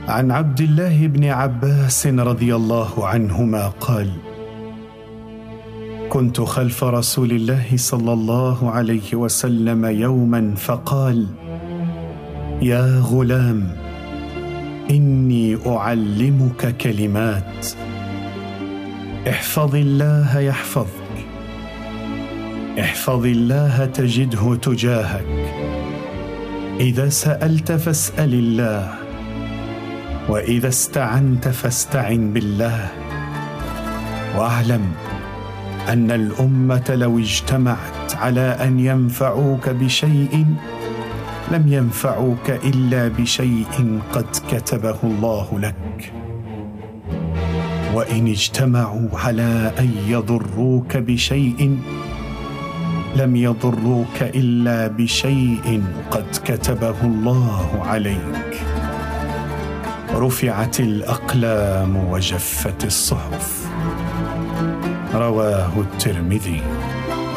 عن عبد الله بن عباس رضي الله عنهما قال: كنت خلف رسول الله صلى الله عليه وسلم يوما فقال: يا غلام، إني أعلمك كلمات، احفظ الله يحفظك، احفظ الله تجده تجاهك، إذا سألت فاسأل الله، وإذا استعنت فاستعن بالله، واعلم أن الأمة لو اجتمعت على أن ينفعوك بشيء لم ينفعوك إلا بشيء قد كتبه الله لك، وإن اجتمعوا على أن يضروك بشيء لم يضروك إلا بشيء قد كتبه الله عليك. رفعت الأقلام وجفت الصحف. رواه الترمذي.